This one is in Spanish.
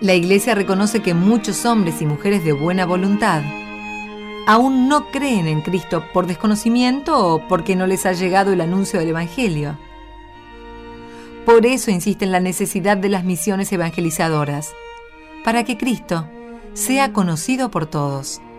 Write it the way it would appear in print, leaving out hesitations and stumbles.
La Iglesia reconoce que muchos hombres y mujeres de buena voluntad aún no creen en Cristo por desconocimiento o porque no les ha llegado el anuncio del Evangelio. Por eso insiste en la necesidad de las misiones evangelizadoras, para que Cristo sea conocido por todos.